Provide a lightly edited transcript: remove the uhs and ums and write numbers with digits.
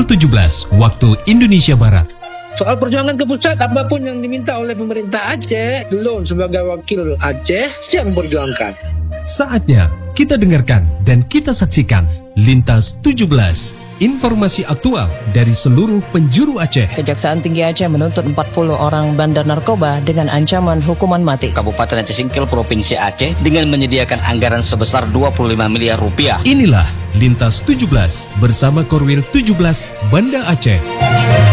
17 waktu Indonesia Barat. Soal perjuangan ke pusat, apapun yang diminta oleh pemerintah Aceh, Lon sebagai wakil Aceh siap memperjuangkan. Saatnya kita dengarkan dan kita saksikan Lintas 17. Informasi aktual dari seluruh penjuru Aceh. Kejaksaan Tinggi Aceh menuntut 40 orang bandar narkoba dengan ancaman hukuman mati. Kabupaten Aceh Singkil Provinsi Aceh dengan menyediakan anggaran sebesar 25 miliar rupiah. Inilah Lintas 17 bersama Korwil 17 Banda Aceh.